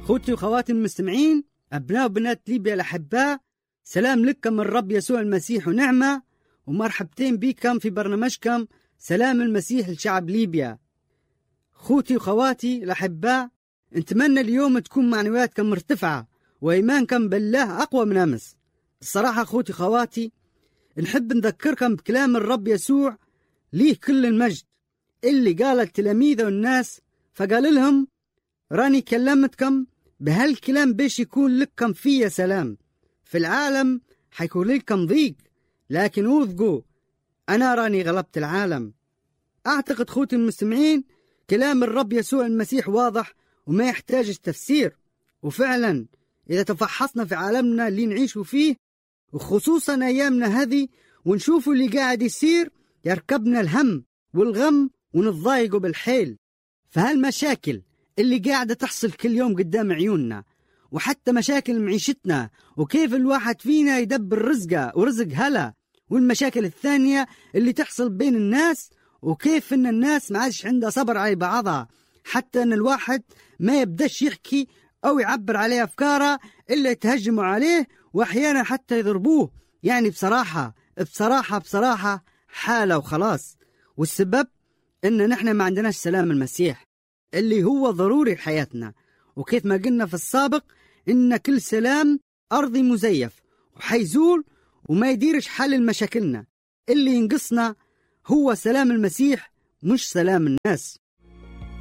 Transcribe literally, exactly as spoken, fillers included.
خوتي وخواتي المستمعين، أبناء وبنات ليبيا الأحباء، سلام لكم من الرب يسوع المسيح ونعمة، ومرحبتين بكم في برنامجكم سلام المسيح لشعب ليبيا. خوتي وخواتي الأحباء، نتمنى اليوم تكون معنوياتكم مرتفعة وإيمانكم بالله أقوى من أمس. الصراحة خوتي خواتي، نحب نذكركم بكلام الرب يسوع ليه كل المجد اللي قال التلاميذ والناس، فقال لهم راني كلمتكم بهالكلام بيش يكون لكم فيه سلام. في العالم حيكون لكم ضيق، لكن وثقوا أنا راني غلبت العالم. أعتقد خوتي المستمعين كلام الرب يسوع المسيح واضح وما يحتاج تفسير. وفعلا إذا تفحصنا في عالمنا اللي نعيشوا فيه، وخصوصا أيامنا هذه، ونشوفوا اللي قاعد يصير، يركبنا الهم والغم ونتضايقوا بالحيل. فهالمشاكل اللي قاعدة تحصل كل يوم قدام عيوننا، وحتى مشاكل معيشتنا وكيف الواحد فينا يدبر رزقه ورزق هلا، والمشاكل الثانية اللي تحصل بين الناس، وكيف ان الناس ما عادش عندها صبر على بعضها، حتى ان الواحد ما يبداش يحكي او يعبر عليه افكاره الا يتهجموا عليه، واحيانا حتى يضربوه. يعني بصراحة بصراحة بصراحة حالة وخلاص. والسبب ان نحن ما عندناش سلام المسيح اللي هو ضروري لحياتنا. وكيف ما قلنا في السابق إن كل سلام أرضي مزيف وحيزول وما يديرش حل المشاكلنا. اللي ينقصنا هو سلام المسيح مش سلام الناس.